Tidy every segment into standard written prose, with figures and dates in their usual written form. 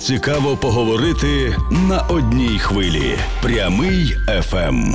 Цікаво поговорити на одній хвилі. Прямий ФМ.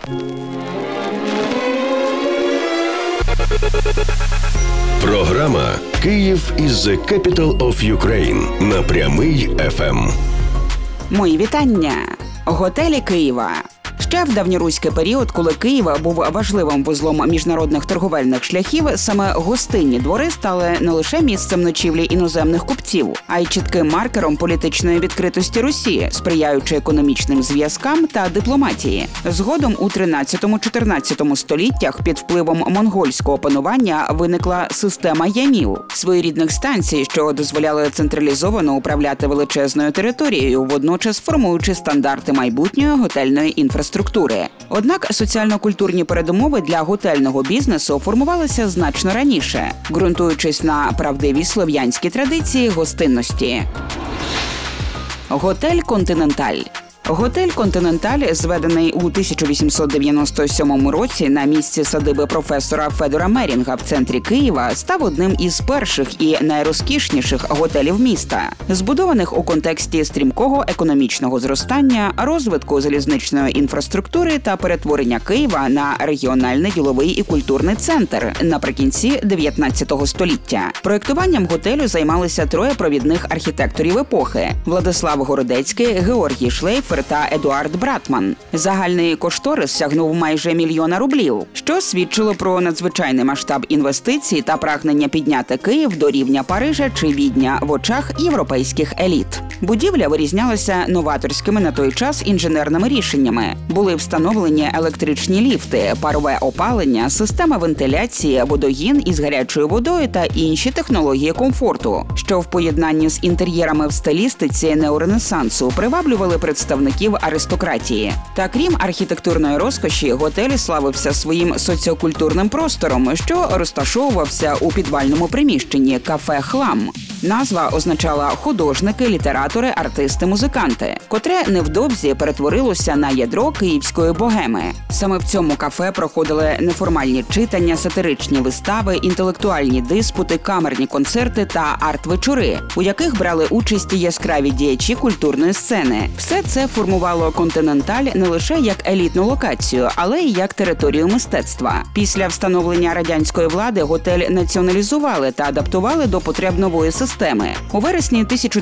Програма «Київ is the capital of Ukraine» на Прямий ФМ. Мої вітання. Готелі Києва. Ще в давньоруський період, коли Київ був важливим вузлом міжнародних торговельних шляхів, саме гостинні двори стали не лише місцем ночівлі іноземних купців, а й чітким маркером політичної відкритості Росії, сприяючи економічним зв'язкам та дипломатії. Згодом у 13-14 століттях під впливом монгольського панування виникла система ямів – своєрідних станцій, що дозволяли централізовано управляти величезною територією, водночас формуючи стандарти майбутньої готельної інфраструктури. Однак соціально-культурні передумови для готельного бізнесу формувалися значно раніше, ґрунтуючись на правдивій слов'янській традиції гостинності. Готель «Континенталь». Готель «Континенталь», зведений у 1897 році на місці садиби професора Федора Мерінга в центрі Києва, став одним із перших і найрозкішніших готелів міста, збудованих у контексті стрімкого економічного зростання, розвитку залізничної інфраструктури та перетворення Києва на регіональний діловий і культурний центр наприкінці 19 століття. Проєктуванням готелю займалися троє провідних архітекторів епохи – Владислав Городецький, Георгій Шлейфер та Едуард Братман. Загальний кошторис сягнув майже 1 мільйон рублів, що свідчило про надзвичайний масштаб інвестицій та прагнення підняти Київ до рівня Парижа чи Відня в очах європейських еліт. Будівля вирізнялася новаторськими на той час інженерними рішеннями. Були встановлені електричні ліфти, парове опалення, система вентиляції, водогін із гарячою водою та інші технології комфорту, що в поєднанні з інтер'єрами в стилістиці неоренесансу приваблювали представників аристократії. Та крім архітектурної розкоші, готель славився своїм соціокультурним простором, що розташовувався у підвальному приміщенні кафе «Хлам». Назва означала художники, літератори, артисти, музиканти, котре невдовзі перетворилося на ядро київської богеми. Саме в цьому кафе проходили неформальні читання, сатиричні вистави, інтелектуальні диспути, камерні концерти та арт-вечори, у яких брали участь яскраві діячі культурної сцени. Все це формувало «Континенталь» не лише як елітну локацію, але й як територію мистецтва. Після встановлення радянської влади готель націоналізували та адаптували до потреб нової системи. У вересні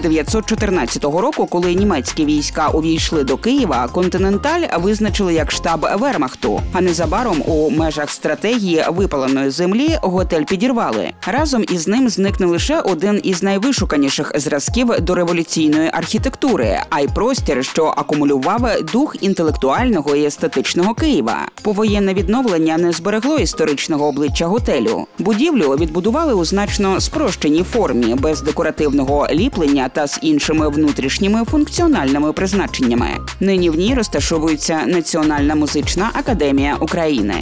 1914 року, коли німецькі війська увійшли до Києва, «Континенталь» визначили як штаб Вермахту, а незабаром у межах стратегії випаленої землі готель підірвали. Разом із ним зник не лише один із найвишуканіших зразків дореволюційної архітектури, а й простір, що акумулював дух інтелектуального і естетичного Києва. Повоєнне відновлення не зберегло історичного обличчя готелю. Будівлю відбудували у значно спрощеній формі, без декоративного ліплення та з іншими внутрішніми функціональними призначеннями. Нині в ній розташовується Національна музична академія України.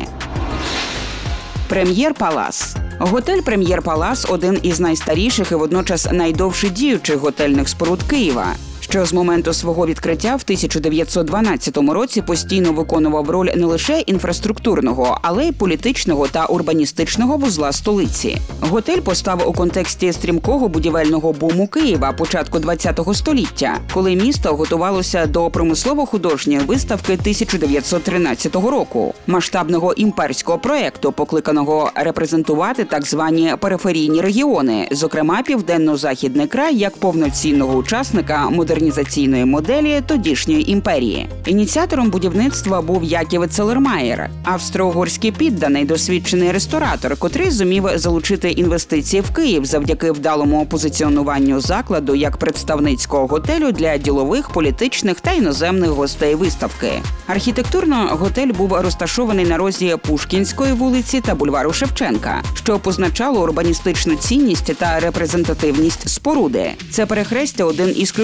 Прем'єр-палас. Готель «Прем'єр-палас» – один із найстаріших і водночас найдовше діючих готельних споруд Києва, що з моменту свого відкриття в 1912 році постійно виконував роль не лише інфраструктурного, але й політичного та урбаністичного вузла столиці. Готель постав у контексті стрімкого будівельного буму Києва початку ХХ століття, коли місто готувалося до промислово-художньої виставки 1913 року, масштабного імперського проєкту, покликаного репрезентувати так звані периферійні регіони, зокрема Південно-Західний край, як повноцінного учасника модернізаційної моделі тодішньої імперії. Ініціатором будівництва був Яків Целермаєр, австро-угорський підданий, досвідчений ресторатор, котрий зумів залучити інвестиції в Київ завдяки вдалому позиціонуванню закладу як представницького готелю для ділових, політичних та іноземних гостей виставки. Архітектурно готель був розташований на розі Пушкінської вулиці та бульвару Шевченка, що позначало урбаністичну цінність та репрезентативність споруди. Це перехрестя – один із ключових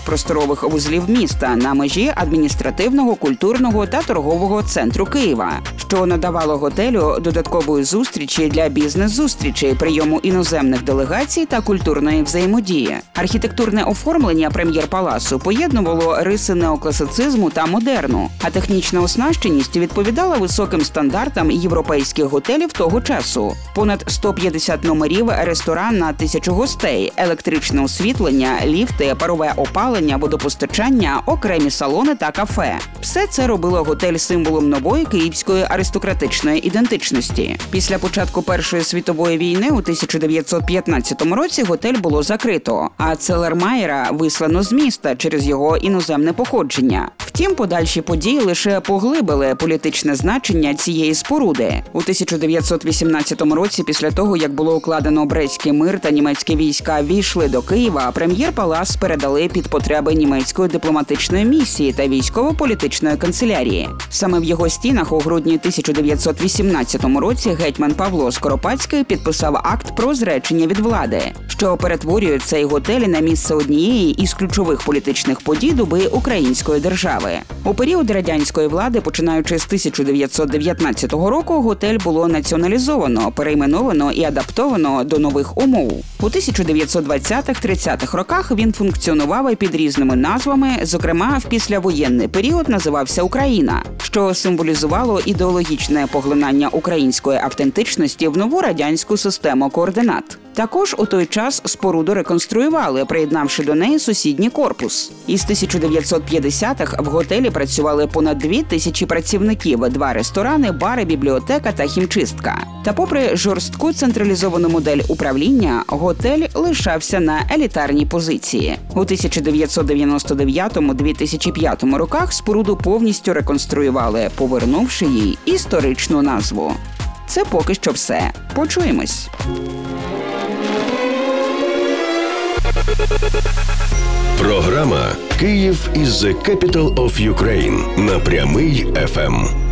просторових вузлів міста на межі адміністративного, культурного та торгового центру Києва, що надавало готелю додаткової зустрічі для бізнес-зустрічей, прийому іноземних делегацій та культурної взаємодії. Архітектурне оформлення прем'єр-паласу поєднувало риси неокласицизму та модерну, а технічна оснащеність відповідала високим стандартам європейських готелів того часу. Понад 150 номерів, ресторан на 1000 гостей, електричне освітлення, ліфти, парове опалення, водопостачання, окремі салони та кафе. Все це робило готель символом нової київської аристократичної ідентичності. Після початку Першої світової війни у 1915 році готель було закрито, а Целлермайера вислано з міста через його іноземне походження. Втім, подальші події лише поглибили політичне значення цієї споруди. У 1918 році, після того, як було укладено Брестський мир та німецькі війська війшли до Києва, прем'єр-палас передали під потреби німецької дипломатичної місії та військово-політичної канцелярії. Саме в його стінах у грудні 1918 році гетьман Павло Скоропадський підписав акт про зречення від влади, що перетворює цей готель на місце однієї із ключових політичних подій доби української держави. У період радянської влади, починаючи з 1919 року, готель було націоналізовано, перейменовано і адаптовано до нових умов. У 1920-30-х роках він функціонував під різними назвами, зокрема, в післявоєнний період називався «Україна», що символізувало ідеологічне поглинання української автентичності в нову радянську систему координат. Також у той час споруду реконструювали, приєднавши до неї сусідній корпус. Із 1950-х в готелі працювали понад 2000 працівників, 2 ресторани, бари, бібліотека та хімчистка. Та попри жорстку централізовану модель управління, готель лишався на елітарній позиції. У 1999-2005 роках споруду повністю реконструювали, повернувши їй історичну назву. Це поки що все. Почуємось. Програма «Київ is the capital of Ukraine» на Прямий ФМ.